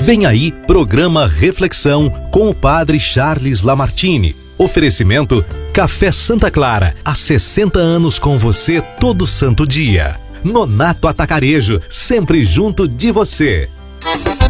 Vem aí, programa Reflexão com o Padre Charles Lamartine. Oferecimento Café Santa Clara, há 60 anos com você todo santo dia. Nonato Atacarejo, sempre junto de você.